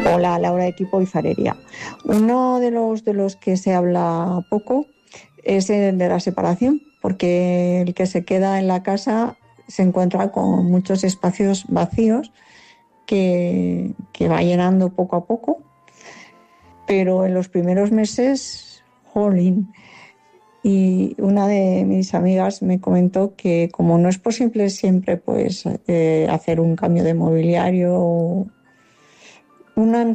Hola, Laura, equipo Ifarería. Uno de los que se habla poco es el de la separación, porque el que se queda en la casa se encuentra con muchos espacios vacíos que va llenando poco a poco, pero en los primeros meses, jolín. Y una de mis amigas me comentó que como no es posible siempre pues hacer un cambio de mobiliario, una